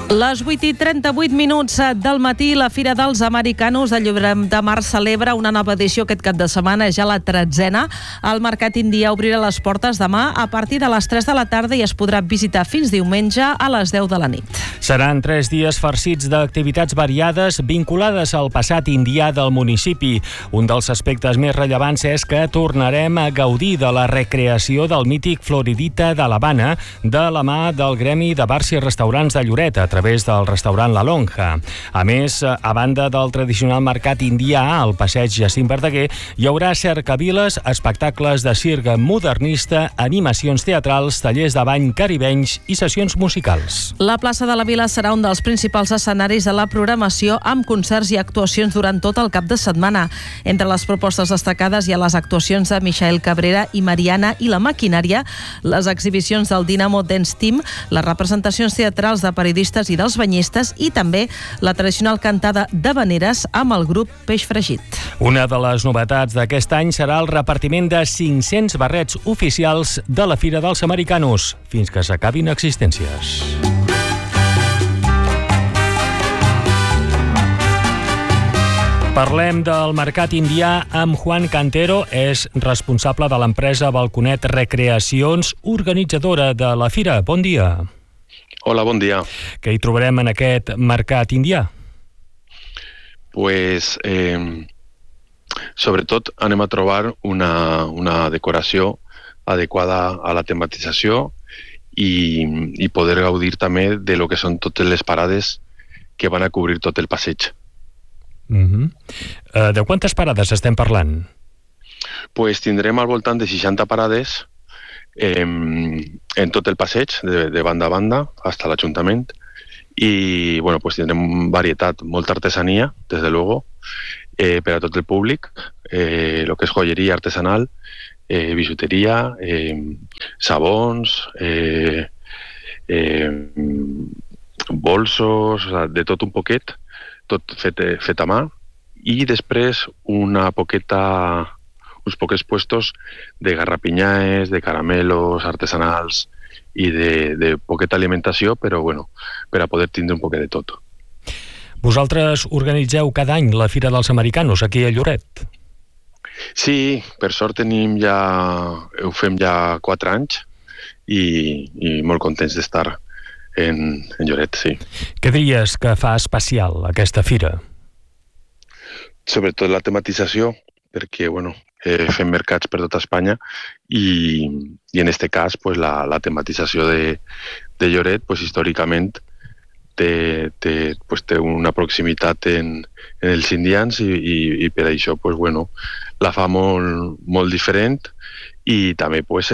Les 8:38 del matí, la Fira dels Americanos de Lloret de Mar celebra una nova edició aquest cap de setmana, ja la 13a. El Mercat Indià obrirà les portes demà a partir de les 3 de la tarda i es podrà visitar fins diumenge a les 10 de la nit. Seran 3 dies farcits d'activitats variades vinculades al passat indià del municipi. Un dels aspectes més rellevants és que tornarem a gaudir de la recreació del mític Floridita de l'Havana de la mà del Gremi de Bars i Restaurants de Lloret, a través del restaurant La Lonja. A més, a banda del tradicional mercat indià al passeig Jacint Verdaguer, hi haurà cercaviles, espectacles de circ modernista, animacions teatrals, tallers de bany caribenys i sessions musicals. La plaça de la Vila serà un dels principals escenaris de la programació, amb concerts i actuacions durant tot el cap de setmana. Entre les propostes destacades hi ha les actuacions de Michael Cabrera i Mariana i la Maquinària, les exhibicions del Dinamo Dance Team, les representacions teatrals de periodistes i dels banyistes i també la tradicional cantada d'havaneres amb el grup Peix Fregit. Una de les novetats d'aquest any serà el repartiment de 500 barrets oficials de la Fira dels Americanos, fins que s'acabin existències. Parlem del mercat indià amb Juan Cantero, és responsable de l'empresa Balconet Recreacions, organitzadora de la fira. Bon dia. Hola, bon dia. Què hi trobarem en aquest mercat indià? Pues, sobretot anem a trobar una decoració adequada a la tematització i poder gaudir també de lo que són totes les parades que van a cobrir tot el passeig. De quantes parades estem parlant? Pues tindrem al voltant de 60 parades en tot el passeig, de banda a banda, fins a l'Ajuntament. I bueno, pues tindrem varietat, molta artesania, des de luego, per a tot el públic, lo que és joieria artesanal, bisuteria, sabons, bolsos, de tot un poquet, tot fet a mà, i després uns poquets puestos de garrapinyades, de caramelos artesanals i de poqueta alimentació, però bueno, per a poder tindre un poquet de tot. Vosaltres organitzeu cada any la Fira dels Americanos aquí a Lloret? Sí, per sort ho fem ja 4 anys i molt contents d'estar en Lloret, sí. Què diries que fa especial aquesta fira? Sobretot la tematització, perquè bueno, fem mercats per tota Espanya i en aquest cas pues, la tematització de Lloret pues, històricament té una proximitat en els indians i per això pues, bueno, la fa molt diferent i també pues,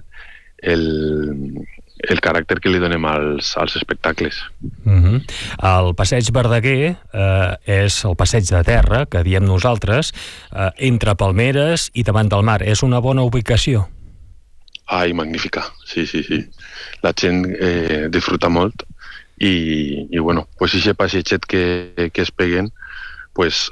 el caràcter que li donem als espectacles. El passeig Verdaguer és el passeig de terra, que diem nosaltres, entre palmeres i davant del mar. És una bona ubicació? Ai, magnífica, sí. La gent disfruta molt i bueno, pues aquest passeiget que es peguen, pues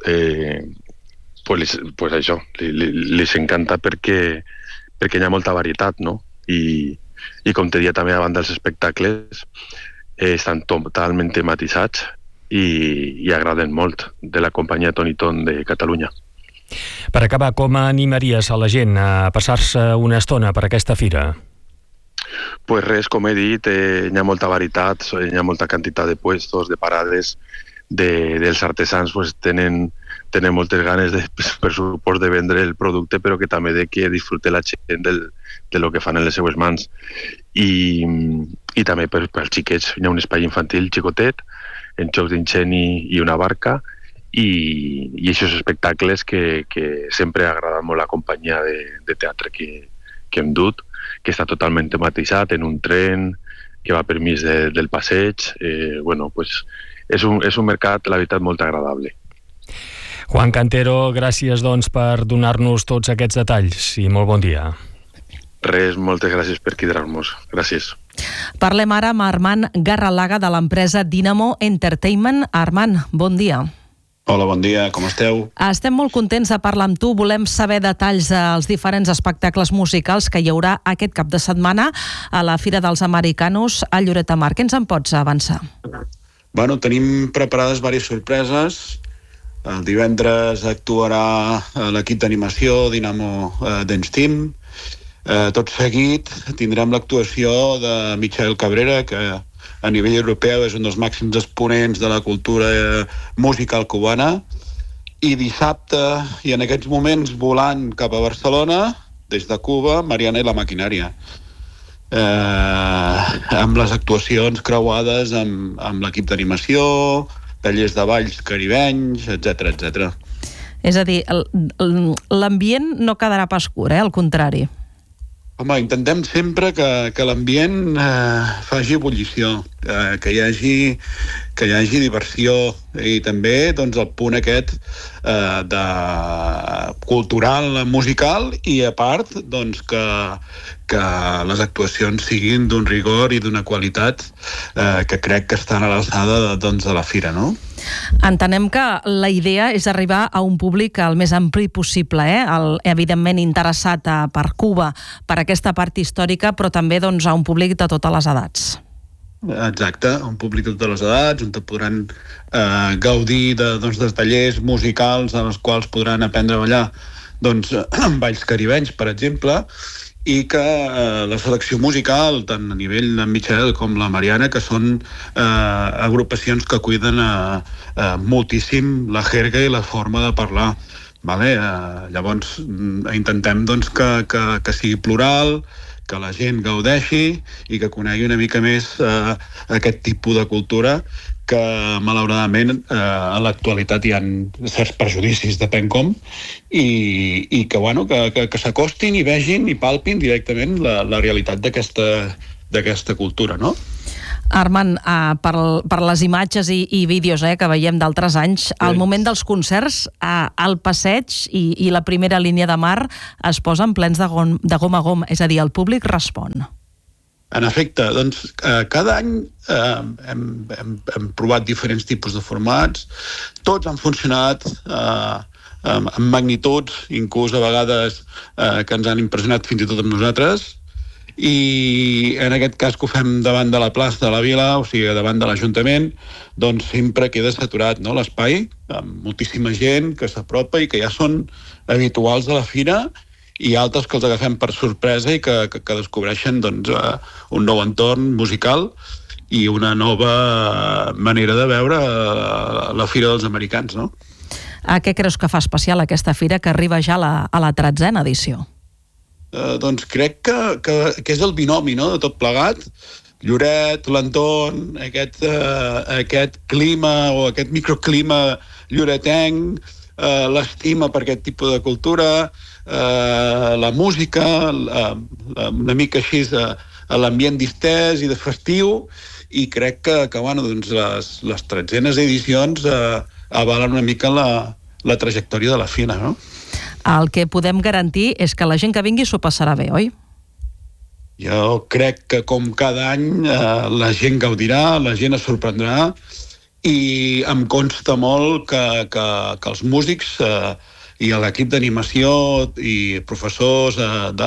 això, li encanta perquè hi ha molta varietat, no? I com te deia també davant dels espectacles estan totalment tematitzats i agraden molt, de la companyia Toniton de Catalunya. Per acabar, com animaries a la gent a passar-se una estona per aquesta fira? Pues res, com he dit, hi ha molta varietat, hi ha molta quantitat de puestos, de parades, dels artesans pues, tenen moltes ganes per supost de vendre el producte, però que també de que disfrute la gent de lo que fan en les seues mans. I també per als xiquets hi ha un espai infantil xicotet, en jocs d'ingeni i una barca, i aquests espectacles que sempre ha agradat molt la companyia de teatre que hem dut, que està totalment tematitzat en un tren, que va per mig del passeig. Bueno, pues, és un mercat, la veritat, molt agradable. Juan Cantero, gràcies doncs per donar-nos tots aquests detalls i molt bon dia. Res, moltes gràcies per cridar-nos. Gràcies. Parlem ara amb Armand Garralaga de l'empresa Dinamo Entertainment. Armand, bon dia. Hola, bon dia, com esteu? Estem molt contents de parlar amb tu. Volem saber detalls dels diferents espectacles musicals que hi haurà aquest cap de setmana a la Fira dels Americanos a Lloret de Mar. Què ens en pots avançar? Bueno, tenim preparades diverses sorpreses. El divendres actuarà l'equip d'animació Dinamo Dance Team. Tot seguit tindrem l'actuació de Michael Cabrera, que a nivell europeu és un dels màxims exponents de la cultura musical cubana. I dissabte, i en aquests moments volant cap a Barcelona, des de Cuba, Mariana i la Maquinària. Amb les actuacions creuades amb l'equip d'animació, tallers de balls caribenys, etc. És a dir, l'ambient no quedarà pas curt, al contrari. Home, intentem sempre que l'ambient faci ebullició, que hi hagi diversió i també doncs, el punt aquest de cultural, musical i a part doncs, que les actuacions siguin d'un rigor i d'una qualitat que crec que estan a l'alçada doncs, de la fira, no? Entenem que la idea és arribar a un públic el més ampli possible, evidentment interessat per Cuba, per aquesta part històrica, però també doncs, a un públic de totes les edats. Exacte, un públic de totes les edats, on podran gaudir de tallers musicals en els quals podran aprendre a ballar balls caribenys, per exemple, i que la selecció musical, tant a nivell de Michael com la Mariana, que són agrupacions que cuiden moltíssim la jerga i la forma de parlar. Llavors intentem que sigui plural, que la gent gaudeixi i que conegui una mica més aquest tipus de cultura que malauradament a l'actualitat hi ha certs prejudicis, depèn com, i que s'acostin i vegin i palpin directament la realitat d'aquesta cultura, no? Armand, per les imatges i vídeos que veiem d'altres anys, al moment dels concerts, el passeig i la primera línia de mar es posen plens de gom a gom, és a dir, el públic respon. En efecte, doncs cada any hem provat diferents tipus de formats, tots han funcionat amb magnituds, inclús a vegades que ens han impressionat fins i tot amb nosaltres, i en aquest cas que ho fem davant de la plaça de la Vila, o sigui, davant de l'Ajuntament, doncs sempre queda saturat l'espai, amb moltíssima gent que s'apropa i que ja són habituals de la fira, i altres que els agafem per sorpresa i que descobreixen un nou entorn musical i una nova manera de veure la Fira dels Americans, no? Què creus que fa especial aquesta fira que arriba ja a la 13a edició? Doncs crec que és el binomi, no?, de tot plegat. Lloret, l'entorn, aquest clima o aquest microclima lloretenc, l'estima per aquest tipus de cultura, la música, una mica així l'ambient distès i de festiu, i crec que les 13enes edicions avalen una mica la trajectòria de la fira, no? El que podem garantir és que la gent que vingui s'ho passarà bé, oi? Jo crec que com cada any la gent gaudirà, la gent es sorprendrà, i em consta molt que els músics i l'equip d'animació i professors,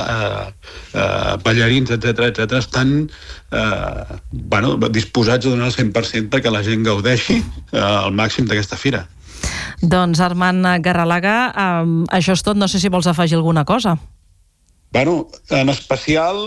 ballarins, etc., estan disposats a donar el 100% perquè la gent gaudeixi al màxim d'aquesta fira. Doncs Armand Garralaga, això és tot, no sé si vols afegir alguna cosa. En especial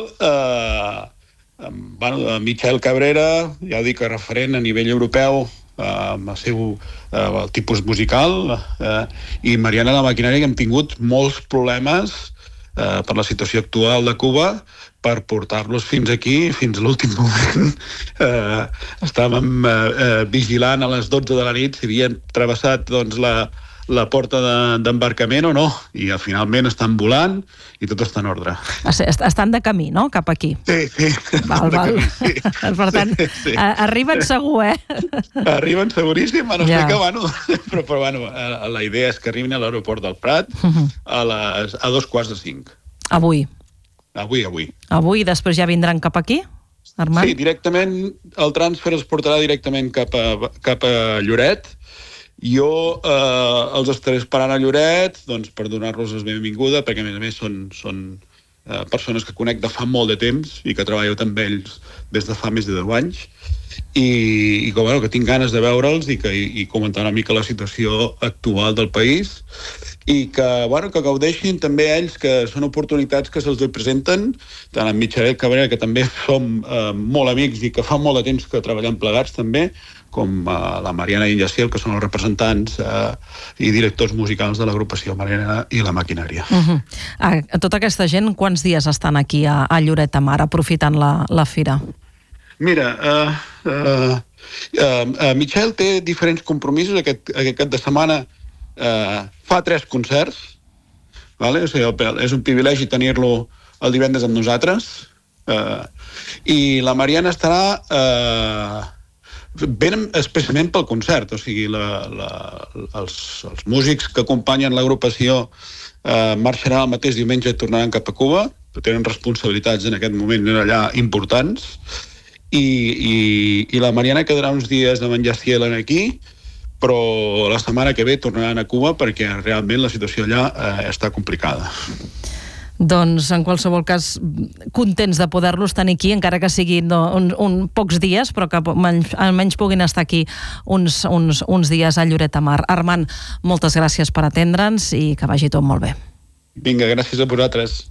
Michael Cabrera, ja ho dic, referent a nivell europeu amb el seu tipus musical, i Mariana la Maquinària, que hem tingut molts problemes per la situació actual de Cuba per portar-los fins aquí, fins a l'últim moment. Estàvem vigilant a les 12 de la nit si havien travessat la porta d'embarcament o no, i finalment estan volant i tot està en ordre. Estan de camí, no?, cap aquí. Sí. Val. Per tant, arriben segur, Arriben seguríssim, però la idea és que arribin a l'aeroport del Prat a 2:45. Avui? Avui, després ja vindran cap aquí, Armand? Sí, directament, el transfer es portarà directament cap a Lloret. Jo els estaré esperant a Lloret per donar-los la benvinguda, perquè a més són persones que conec de fa molt de temps i que treballo amb ells des de fa més de 10 anys. i que tinc ganes de veure'ls i comentar una mica la situació actual del país i que gaudeixin també ells, que són oportunitats que se'ls presenten, tant en Michael Cabrera, que també som molt amics i que fa molt de temps que treballem plegats també, com la Mariana i en Yaciel, que són els representants i directors musicals de l'agrupació Mariana i la Maquinària. Tota aquesta gent, quants dies estan aquí a Lloret de Mar, aprofitant la fira? Mira, Michael té diferents compromisos. Aquest cap de setmana fa 3 concerts, vale? O sigui, és un privilegi tenir-lo el divendres amb nosaltres, i la Mariana estarà ben especialment pel concert, o sigui, els músics que acompanyen l'agrupació marxaran el mateix diumenge i tornaran cap a Cuba, però tenen responsabilitats en aquest moment allà importants, i la Mariana quedarà uns dies amb en Yaciel aquí, però la setmana que ve tornaran a Cuba perquè realment la situació allà està complicada. Doncs, en qualsevol cas, contents de poder-los tenir aquí, encara que siguin pocs dies, però que almenys puguin estar aquí uns dies a Lloret de Mar. Armand, moltes gràcies per atendre'ns i que vagi tot molt bé. Vinga, gràcies a vosaltres.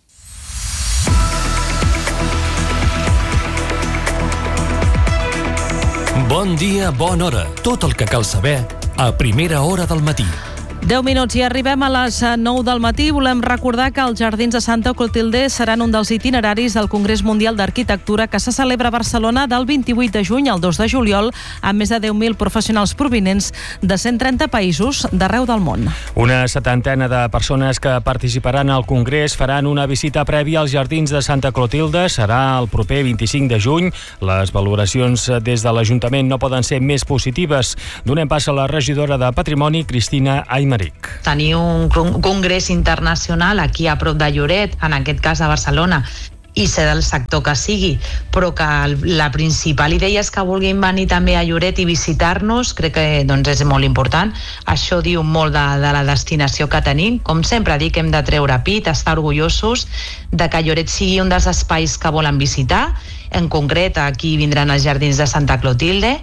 Bon dia, bona hora. Tot el que cal saber a primera hora del matí. 10 minuts i arribem a les 9 del matí. Volem recordar que els Jardins de Santa Clotilde seran un dels itineraris del Congrés Mundial d'Arquitectura que se celebra a Barcelona del 28 de juny al 2 de juliol amb més de 10.000 professionals provinents de 130 països d'arreu del món. Una setantena de persones que participaran al Congrés faran una visita prèvia als Jardins de Santa Clotilde. Serà el proper 25 de juny. Les valoracions des de l'Ajuntament no poden ser més positives. Donem pas a la regidora de Patrimoni, Cristina Aymeric. Tenir un congrés internacional aquí a prop de Lloret, en aquest cas a Barcelona, i ser del sector que sigui, però que la principal idea és que vulguin venir també a Lloret i visitar-nos, crec que és molt important. Això diu molt de la destinació que tenim. Com sempre dic, hem de treure pit, estar orgullosos de que Lloret sigui un dels espais que volen visitar. En concret, aquí vindran els Jardins de Santa Clotilde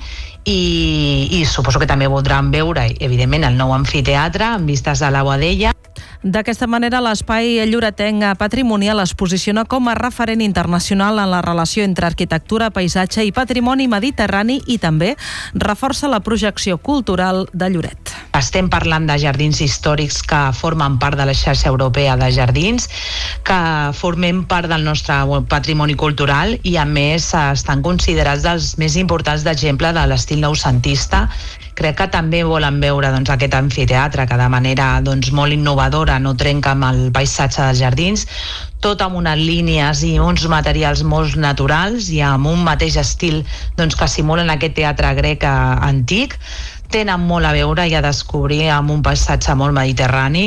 i suposo que també voldran veure, evidentment, el nou amfiteatre amb vistes a la Boadella. D'aquesta manera, l'espai lloretenc patrimonial es posiciona com a referent internacional en la relació entre arquitectura, paisatge i patrimoni mediterrani i també reforça la projecció cultural de Lloret. Estem parlant de jardins històrics que formen part de la xarxa europea de jardins, que formem part del nostre patrimoni cultural i, a més, estan considerats dels més importants d'exemple de l'estil noucentista. Crec que també volen veure aquest amfiteatre que de manera molt innovadora no trenca amb el paisatge dels jardins, tot amb unes línies i uns materials molt naturals i amb un mateix estil que simulen aquest teatre grec antic. Tenen molt a veure i a descobrir amb un paisatge molt mediterrani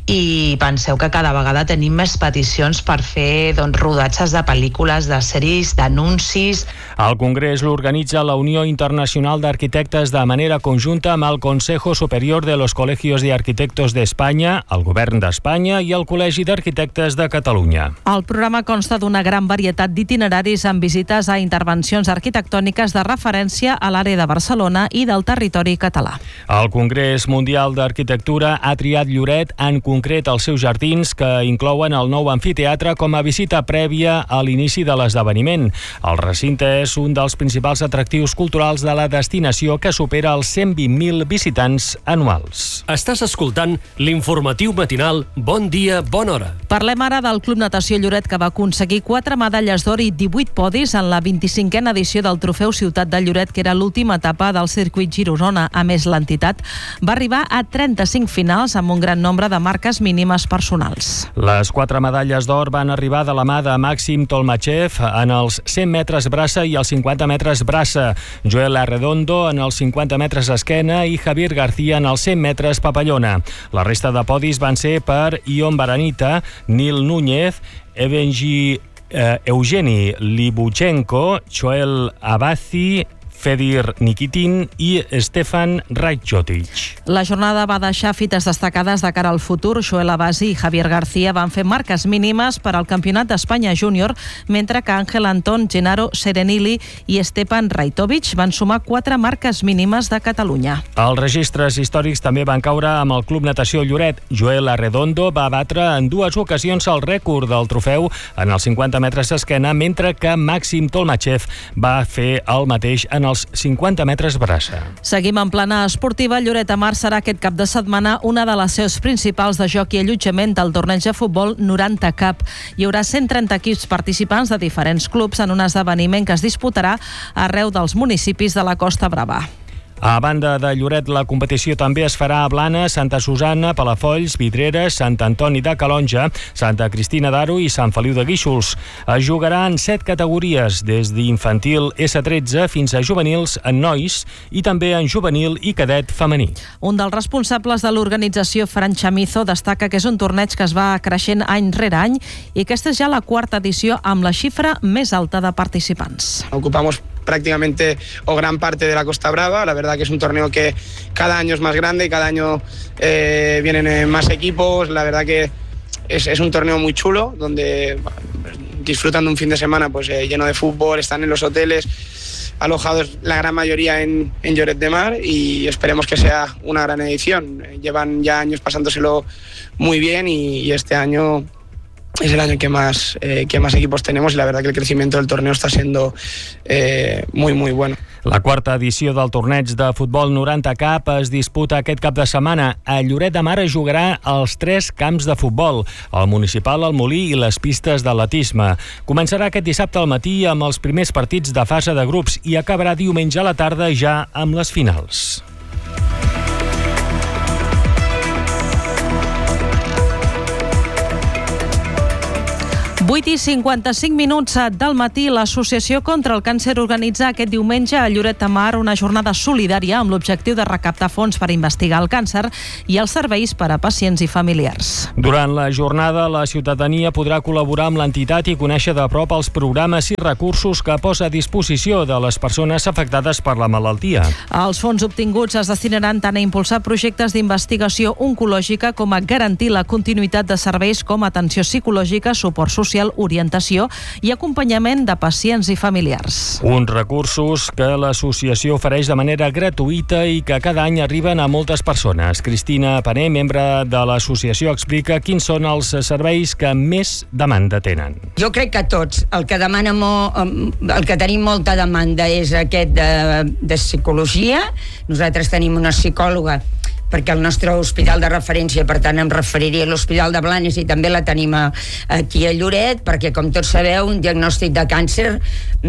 i penseu que cada vegada tenim més peticions per fer rodatges de pel·lícules, de sèries, d'anuncis. El Congrés l'organitza la Unió Internacional d'Arquitectes de manera conjunta amb el Consejo Superior de los Colegios de Arquitectos d'Espanya, el Govern d'Espanya i el Col·legi d'Arquitectes de Catalunya. El programa consta d'una gran varietat d'itineraris amb visites a intervencions arquitectòniques de referència a l'àrea de Barcelona i del territori català. El Congrés Mundial d'Arquitectura ha triat Lloret, en concret els seus jardins, que inclouen el nou amfiteatre com a visita prèvia a l'inici de l'esdeveniment. El recinte és un dels principals atractius culturals de la destinació, que supera els 120.000 visitants anuals. Estàs escoltant l'informatiu matinal Bon dia, bona hora. Parlem ara del Club Natació Lloret, que va aconseguir 4 medalles d'or i 18 podis en la 25a edició del Trofeu Ciutat de Lloret, que era l'última etapa del circuit Girosona. A més, l'entitat va arribar a 35 finals amb un gran nombre de marques mínimes personals. Les 4 medalles d'or van arribar de la mà de Màxim Tolmachev en els 100 metres braça i els 50 metres braça, Joel Arredondo en els 50 metres esquena i Javier García en els 100 metres papallona. La resta de podis van ser per Ion Baranita, Nil Núñez, Eugeni Libuchenko, Joel Abazi, Fedir Nikitin i Stefan Rajkovic. La jornada va deixar fites destacades de cara al futur. Joel Abasi i Javier García van fer marques mínimes per al Campionat d'Espanya Júnior, mentre que Ángel Antón, Gennaro Serenili i Stepan Rajkovic van sumar 4 marques mínimes de Catalunya. Els registres històrics també van caure amb el Club Natació Lloret. Joel Arredondo va batre en 2 ocasions el rècord del trofeu en els 50 metres d'esquena, mentre que Màxim Tolmachev va fer el mateix en els 50 metres braça. Seguim en plana esportiva. Lloret de Mar serà aquest cap de setmana una de les seus principals de joc i allotjament del torneig de futbol 90 Cup. Hi haurà 130 equips participants de diferents clubs en un esdeveniment que es disputarà arreu dels municipis de la Costa Brava. A banda de Lloret, la competició també es farà a Blanes, Santa Susanna, Palafolls, Vidreres, Sant Antoni de Calonja, Santa Cristina d'Aro i Sant Feliu de Guíxols. Es jugarà en 7 categories, des d'infantil S13 fins a juvenils en nois i també en juvenil i cadet femení. Un dels responsables de l'organització, Fran Chamizo, destaca que és un torneig que es va creixent any rere any i aquesta és ja la 4ª edició amb la xifra més alta de participants. Ocupamos prácticamente o gran parte de la Costa Brava. La verdad que es un torneo que cada año es más grande y cada año vienen más equipos. La verdad que es un torneo muy chulo, donde disfrutan de un fin de semana pues lleno de fútbol, están en los hoteles alojados la gran mayoría en Lloret de Mar y esperemos que sea una gran edición. Llevan ya años pasándoselo muy bien y este año es el año que más equipos tenemos y la verdad que el crecimiento del torneo está siendo muy bueno. La 4ª edició del torneig de futbol 90 Cup es disputa aquest cap de setmana. A Lloret de Mar es jugarà als 3 camps de futbol, el municipal, el Molí i les pistes d'atletisme. Començarà aquest dissabte al matí amb els primers partits de fase de grups i acabarà diumenge a la tarda ja amb les finals. 8:55 del matí, l'Associació contra el Càncer organitza aquest diumenge a Lloret de Mar una jornada solidària amb l'objectiu de recaptar fons per investigar el càncer i els serveis per a pacients i familiars. Durant la jornada, la ciutadania podrà col·laborar amb l'entitat i conèixer de prop els programes i recursos que posa a disposició de les persones afectades per la malaltia. Els fons obtinguts es destinaran tant a impulsar projectes d'investigació oncològica com a garantir la continuïtat de serveis com atenció psicològica, suport social, orientació i acompanyament de pacients i familiars. Uns recursos que l'associació ofereix de manera gratuïta i que cada any arriben a moltes persones. Cristina Pané, membre de l'associació, explica quins són els serveis que més demanda tenen. Jo crec que tots. El que demana el que tenim molta demanda és aquest de psicologia. Nosaltres tenim una psicòloga perquè el nostre hospital de referència, per tant em referiria a l'Hospital de Blanes i també la tenim aquí a Lloret, perquè com tots sabeu, un diagnòstic de càncer,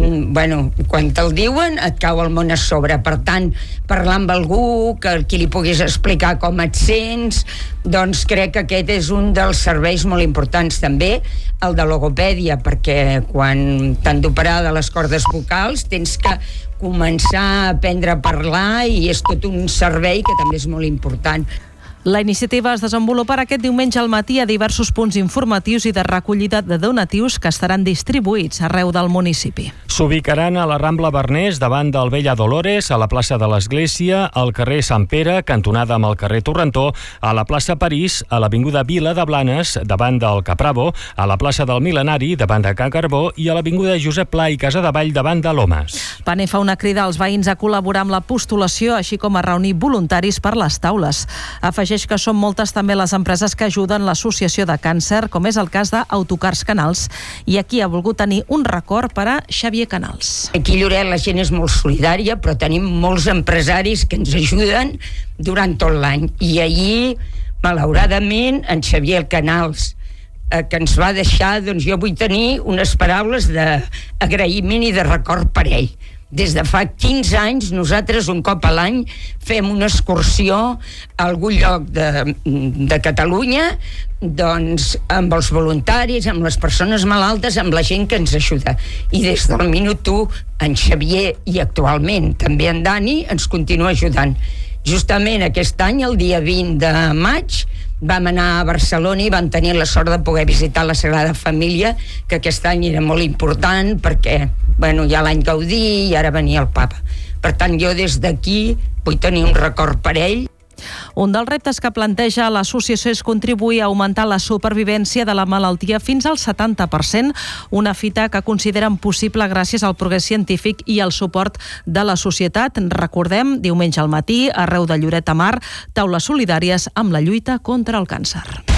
quan te'l diuen et cau el món a sobre. Per tant, parlar amb algú qui li puguis explicar com et sents, doncs crec que aquest és un dels serveis molt importants. També el de logopèdia, perquè quan t'han d'operar de les cordes vocals tens que començar a aprendre a parlar i és tot un servei que també és molt important. La iniciativa es desenvoluparà aquest diumenge al matí a diversos punts informatius i de recollida de donatius que estaran distribuïts arreu del municipi. S'ubicaran a la Rambla Barnés, davant del Vella Dolores, a la plaça de l'Església, al carrer Sant Pere, cantonada amb el carrer Torrentó, a la plaça París, a l'avinguda Vila de Blanes, davant del Capravo, a la plaça del Mil·lenari, davant de Can Carbó, i a l'avinguda Josep Pla i Casadevall, davant de Lomes. Pané fa una crida als veïns a col·laborar amb la postulació, així com a reunir voluntaris per les taules. Afegeix que són moltes també les empreses que ajuden l'associació de càncer, com és el cas d'Autocars Canals, i aquí ha volgut tenir un record per a Xavier Canals. Aquí a Lloret la gent és molt solidària, però tenim molts empresaris que ens ajuden durant tot l'any. I ahir, malauradament, en Xavier Canals, que ens va deixar, doncs jo vull tenir unes paraules d'agraïment i de record per ell. Des de fa 15 anys, nosaltres un cop a l'any fem una excursió a algun lloc de Catalunya, doncs amb els voluntaris, amb les persones malaltes, amb la gent que ens ajuda. I des del minut 1, en Xavier i actualment també en Dani ens continua ajudant. Justament aquest any, el dia 20 de maig, vam anar a Barcelona i vam tenir la sort de poder visitar la Sagrada Família, que aquest any era molt important perquè, ja l'any Gaudí i ara venia el Papa. Per tant, jo des d'aquí vull tenir un record per ell. Un dels reptes que planteja l'associació és contribuir a augmentar la supervivència de la malaltia fins al 70%, una fita que consideren possible gràcies al progrés científic i al suport de la societat. Recordem, diumenge al matí, arreu de Lloret de Mar, taules solidàries amb la lluita contra el càncer.